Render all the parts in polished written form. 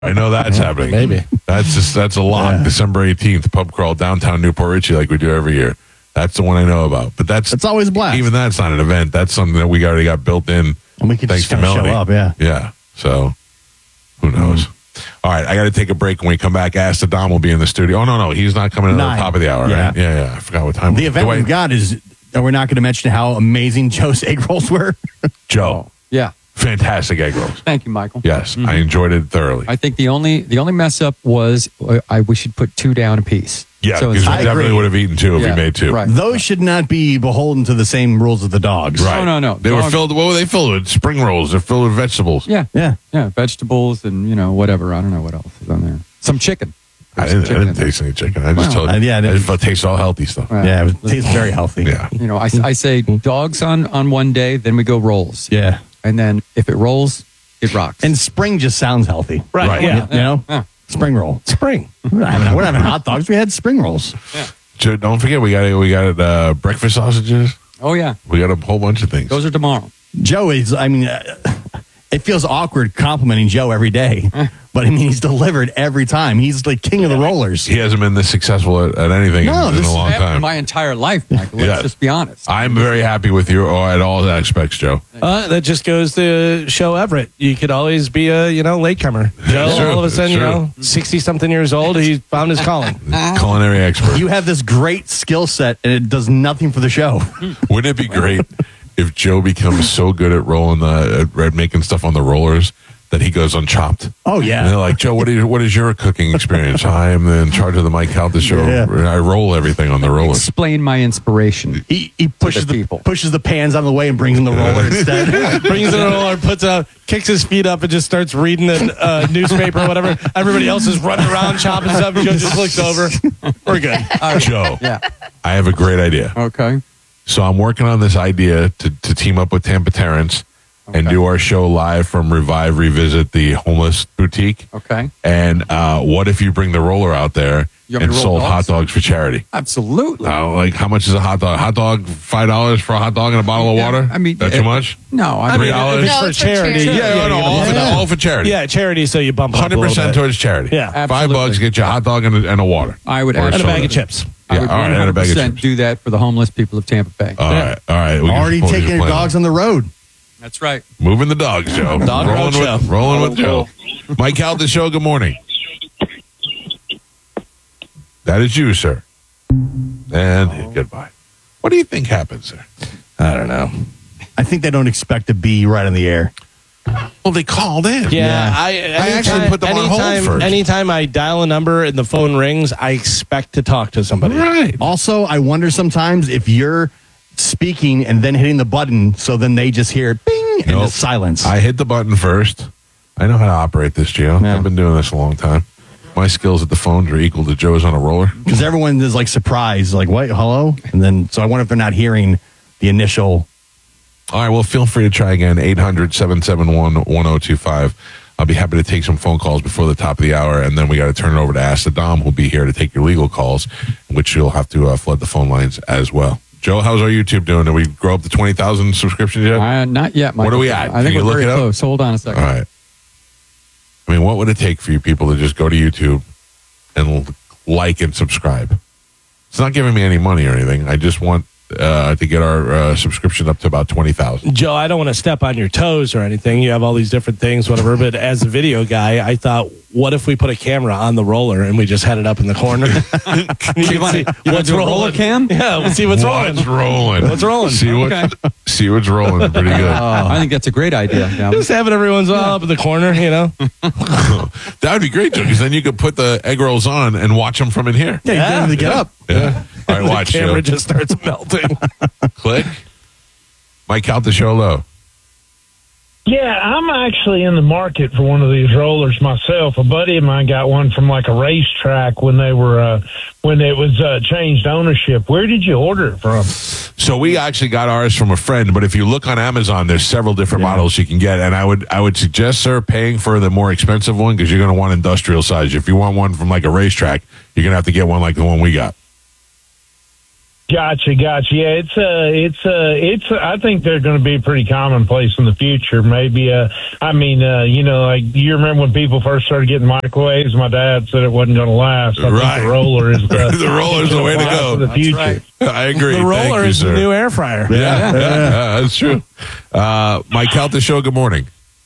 I know that's happening. Maybe. That's a lock. Yeah. December 18th, pub crawl downtown Newport Richie like we do every year. That's the one I know about. But It's always a blast. Even that's not an event. That's something that we already got built in. And we can thanks just to kind of show Melanie. up, yeah. Yeah. So who knows? All right, I got to take a break. When we come back, Ask the Dom will be in the studio. Oh, no, he's not coming in at the 9. top of the hour, Yeah. right? Yeah. I forgot what time. The event we've got is, we're not going to mention how amazing Joe's egg rolls were. Joe. Yeah. Fantastic egg rolls. Thank you, Michael. Yes, I enjoyed it thoroughly. I think the only mess up was we should put 2 down a piece. Yeah, So because we instead- definitely would have eaten 2 if we Yeah, made 2. right. Those should not be beholden to the same rules as the dogs. Right. No. They were filled. What were they filled with? Spring rolls. They're filled with vegetables. Yeah. Yeah. Vegetables and whatever. I don't know what else is on there. Some chicken. I There's some didn't in there. taste any chicken. I just Well, told you. yeah, I I didn't- just tastes all healthy stuff. Right. Yeah, it tastes very healthy. Yeah. I say dogs on one day, then we go rolls. Yeah. And then if it rolls, it rocks. And spring just sounds healthy. Right. Yeah. You know? Yeah. Spring roll. Spring. We're not having hot dogs. We had spring rolls. Joe, don't forget we got breakfast sausages. Oh, yeah. We got a whole bunch of things. Those are tomorrow. Joe is, it feels awkward complimenting Joe every day. But, he's delivered every time. He's like king of the rollers. He hasn't been this successful at anything No, in this a long time. My entire life, Michael. Let's Yeah. just be honest. I'm very happy with you at all aspects, Joe. That just goes to show Everett. You could always be a latecomer. Joe, It's true. all of a sudden, It's true. 60-something years old, he found his calling. Culinary expert. You have this great skill set, and it does nothing for the show. Wouldn't it be great if Joe becomes so good at rolling at making stuff on the rollers that he goes on Chopped? Oh, yeah. And they're like, Joe, what is your cooking experience? I am in charge of the Mike Calta show. Yeah. I roll everything on the roller. Explain my inspiration. He pushes the people. pushes the pans out of the way and brings in the roller instead. Brings in a roller, puts out, kicks his feet up, and just starts reading a newspaper or whatever. Everybody else is running around chopping stuff. Joe just looks over. We're good. Joe, Yeah. I have a great idea. Okay. So I'm working on this idea to team up with Tampa Terrence and do our show live from Revive Revisit, the homeless boutique. Okay. And what if you bring the roller out there You want me and to roll sold hot dogs? dogs for charity? Absolutely. Like, how much is a hot dog? Hot dog, $5 for a hot dog and a bottle of water? I mean, That's too much? No, I mean, mean, $3? If it's No, for it's for charity. charity. Yeah, no, all for charity. Yeah, charity, so you bump it up a little 100% bit. towards charity. Yeah. $5 get you a hot dog and a water. I would Or And a soda. bag of chips. I would Yeah, all right, and a bag of 100% chips. do that for the homeless people of Tampa Bay. All right. We can Already support taking your your plan. dogs on the road. That's right. Moving the dogs, Joe. Dog road show. Rolling with Joe. Mike Calta show, good morning. That is you, sir. And goodbye. What do you think happens there? I don't know. I think they don't expect to be right on the air. Well, they called in. Yeah, I actually put them on hold first. Anytime I dial a number and the phone rings, I expect to talk to somebody. Right. Also, I wonder sometimes if you're speaking and then hitting the button, so then they just hear bing and Nope. just silence. I hit the button first. I know how to operate this, Gio. Yeah. I've been doing this a long time. My skills at the phones are equal to Joe's on a roller. Because everyone is like surprised, like, what, hello? And then, so I wonder if they're not hearing the initial. All right, well, feel free to try again, 800-771-1025. I'll be happy to take some phone calls before the top of the hour, and then we got to turn it over to Ask the Dom, who'll be here to take your legal calls, in which you'll have to flood the phone lines as well. Joe, how's our YouTube doing? Did we grow up to 20,000 subscriptions yet? Not yet, Michael. What are we at? I think Can you we're look very it up? close. Hold on a second. All right. I mean, what would it take for you people to just go to YouTube and like and subscribe? It's not giving me any money or anything. I just want to get our subscription up to about 20,000. Joe, I don't want to step on your toes or anything. You have all these different things, whatever. But as a video guy, I thought, what if we put a camera on the roller and we just had it up in the corner? you wanna- see you wanna do a roller cam? Yeah, let's see what's rolling. What's rolling? What's rolling? See what's rolling. Pretty good. I think that's a great idea. Yeah. Just have it everyone's all up in the corner, you know? That would be great, Joe, because then you could put the egg rolls on and watch them from in here. Yeah, you don't have to get up. Yeah. All right, watch, the camera Joe. just starts melting. Click. Mike out the show low. Yeah, I'm actually in the market for one of these rollers myself. A buddy of mine got one from like a racetrack when they were when it was changed ownership. Where did you order it from? So we actually got ours from a friend, but if you look on Amazon, there's several different models you can get, and I would suggest, sir, paying for the more expensive one because you're going to want industrial size. If you want one from like a racetrack, you're going to have to get one like the one we got. Gotcha. Yeah, it's. I think they're going to be pretty commonplace in the future. Maybe, like you remember when people first started getting microwaves? My dad said it wasn't going to last. I think the roller is the roller's the way to go. For the future. right. I agree. The roller Thank you, is sir. the new air fryer. Yeah, that's true. Mike Calta Show, good morning.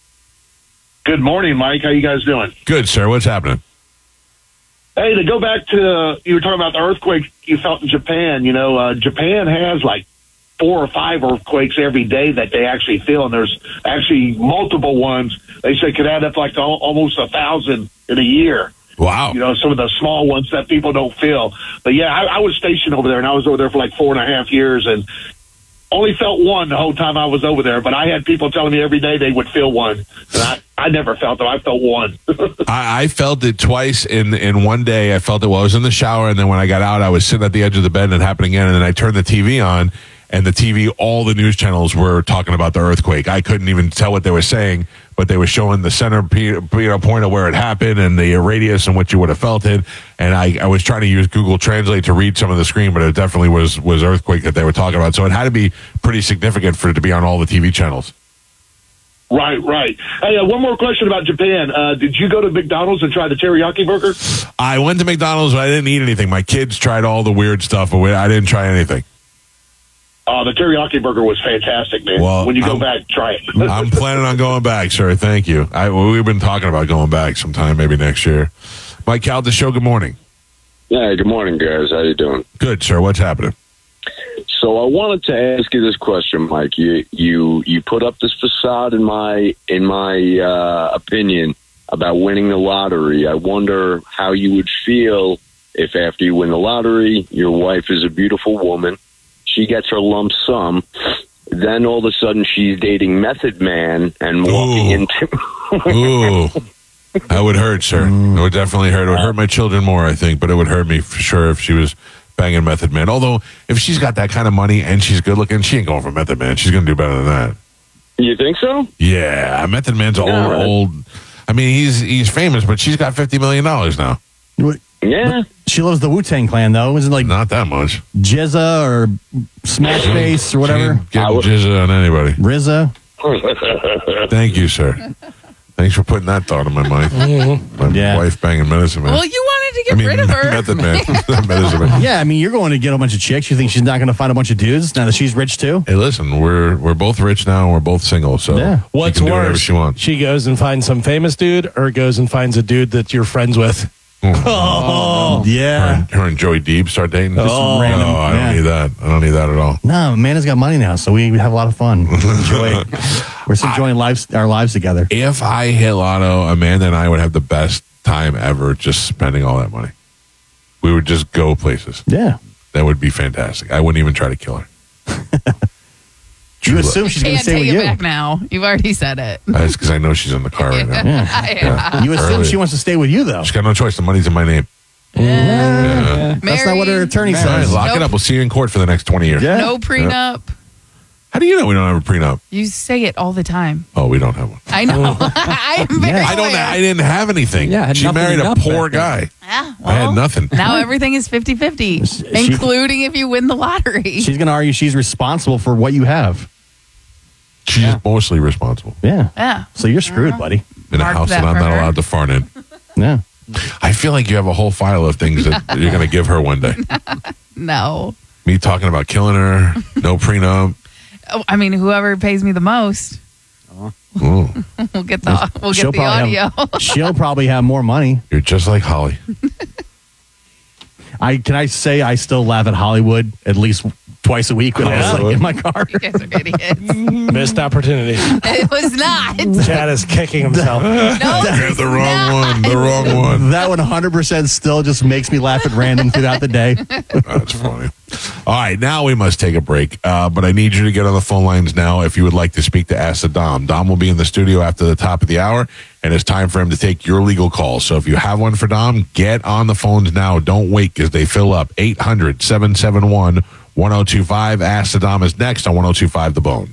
Good morning, Mike. How you guys doing? Good, sir. What's happening? Hey, to go back to you were talking about the earthquake you felt in Japan. Japan has like 4 or 5 earthquakes every day that they actually feel, and there's actually multiple ones. They say could add up like to almost 1,000 in a year. Wow. Some of the small ones that people don't feel. But yeah, I was stationed over there, and I was over there for like 4.5 years, and only felt one the whole time I was over there. But I had people telling me every day they would feel one, and I never felt them. I felt one. I felt it twice in one day. I felt it while I was in the shower, and then when I got out, I was sitting at the edge of the bed, and it happened again. And then I turned the TV on, and the TV, all the news channels were talking about the earthquake. I couldn't even tell what they were saying, but they were showing the center point of where it happened and the radius and what you would have felt it. And I was trying to use Google Translate to read some of the screen, but it definitely was earthquake that they were talking about. So it had to be pretty significant for it to be on all the TV channels. Right. Hey, one more question about Japan. Did you go to McDonald's and try the teriyaki burger? I went to McDonald's, but I didn't eat anything. My kids tried all the weird stuff, but I didn't try anything. The teriyaki burger was fantastic, man. Well, when you go back, try it. I'm planning on going back, sir. Thank you. We've been talking about going back sometime, maybe next year. Mike Calta Show, good morning. Yeah, good morning, guys. How you doing? Good, sir. What's happening? So I wanted to ask you this question, Mike. You put up this facade in my opinion about winning the lottery. I wonder how you would feel if after you win the lottery, your wife is a beautiful woman, she gets her lump sum, then all of a sudden she's dating Method Man and walking into... Ooh, that would hurt, sir. It would definitely hurt. It would hurt my children more, I think, but it would hurt me for sure if she was banging Method Man. Although, if she's got that kind of money and she's good looking, she ain't going for Method Man. She's going to do better than that. You think so? Yeah, Method Man's old. I mean, he's famous, but she's got $50 million now. Yeah. She loves the Wu-Tang Clan, though. Isn't it like Not that much. Jizza or Smash Face or whatever? Getting jizza on anybody. RZA? Thank you, sir. Thanks for putting that thought in my mind. My wife banging Medicine Man. Well, you wanted to get rid of her. Method Man. Medicine Man. Yeah, I mean, you're going to get a bunch of chicks. You think she's not going to find a bunch of dudes now that she's rich, too? Hey, listen, we're both rich now and we're both single, so Yeah. What's she can do whatever worse? she wants. She goes and finds some famous dude, or goes and finds a dude that you're friends with. Oh, yeah. Her and Joey Deeb start dating. Oh, random, no, I yeah. don't need that. I don't need that at all. No, Amanda's got money now, so we have a lot of fun. We're enjoying our lives together. If I hit lotto, Amanda and I would have the best time ever just spending all that money. We would just go places. Yeah. That would be fantastic. I wouldn't even try to kill her. You assume she's going to Can't stay take with it you. back now. You've already said it. That's because I know she's in the car right now. Yeah. You assume she wants to stay with you, though. She's got no choice. The money's in my name. That's not what her attorney All right, says. lock it up. We'll see you in court for the next 20 years. Yeah. No prenup. How do you know we don't have a prenup? You say it all the time. Oh, we don't have one. I know. I am very I don't. aware. I didn't have anything. Yeah, I had she nothing married a enough poor back guy. Yeah, I had well, nothing. Now everything is 50-50, including if you win the lottery. She's going to argue she's responsible for what you have. She's mostly responsible Yeah. Yeah. So you're screwed, buddy. in a Mark house that that I'm for not her. allowed to fart in. Yeah. I feel like you have a whole file of things that you're going to give her one day. No. Me talking about killing her, no prenup. Oh, I mean, whoever pays me the most, Ooh, we'll get the audio. She'll probably have more money. you're just like Holly. Can I say I still laugh at Hollywood at least twice a week when I was like, in my car? You guys are idiots. Missed opportunity. It was not. Chad is kicking himself. No, You're the wrong one. The wrong one. That one 100% still just makes me laugh at random throughout the day. That's funny. All right, now we must take a break. But I need you to get on the phone lines now if you would like to speak to Ask the Dom. Dom will be in the studio after the top of the hour, and it's time for him to take your legal calls. So if you have one for Dom, get on the phones now. Don't wait because they fill up. 800-771-1025. Ask the Dom is next on 1025 The Bone.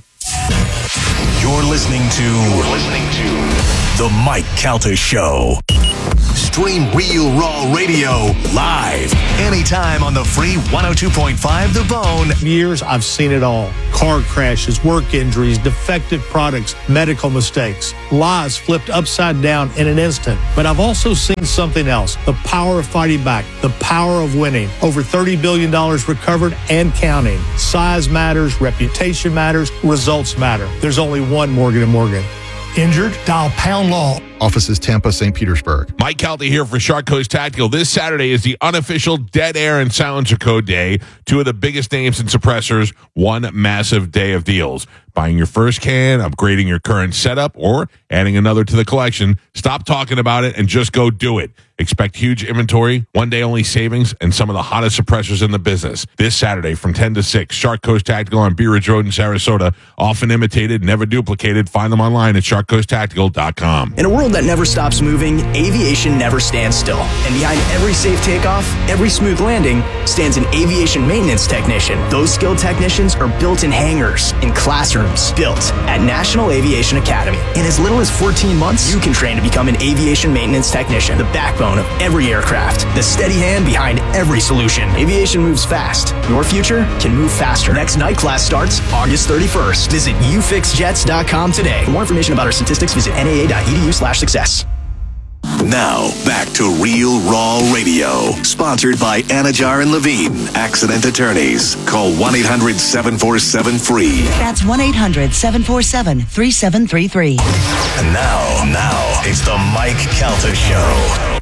You're listening to The Mike Calta Show. Stream Real Raw Radio live anytime on the free 102.5 The Bone. Years, I've seen it all. Car crashes, work injuries, defective products, medical mistakes, lives flipped upside down in an instant. But I've also seen something else, the power of fighting back, the power of winning. Over $30 billion recovered and counting. Size matters, reputation matters, results matter. There's only one Morgan & Morgan. Injured? Dial Pound Law. Offices Tampa, St. Petersburg. Mike Calta here for Shark Coast Tactical. This Saturday is the unofficial Dead Air and Silencer Code Day. Two of the biggest names in suppressors, one massive day of deals. Buying your first can, upgrading your current setup, or adding another to the collection. Stop talking about it and just go do it. Expect huge inventory, one day only savings, and some of the hottest suppressors in the business. This Saturday from 10 to 6, Shark Coast Tactical on Bee Ridge Road in Sarasota. Often imitated, never duplicated. Find them online at sharkcoasttactical.com. In a world that never stops moving, aviation never stands still. And behind every safe takeoff, every smooth landing, stands an aviation maintenance technician. Those skilled technicians are built in hangars, in classrooms, built at National Aviation Academy. In as little as 14 months, you can train to become an aviation maintenance technician, the backbone of every aircraft, the steady hand behind every solution. Aviation moves fast. Your future can move faster. Next night class starts August 31st. Visit ufixjets.com today. For more information about our statistics, visit naa.edu/success. Now, back to Real Raw Radio. Sponsored by Anajar and Levine, Accident Attorneys. Call 1-800-747-FREE. That's 1-800-747-3733. And now, it's the Mike Calta Show.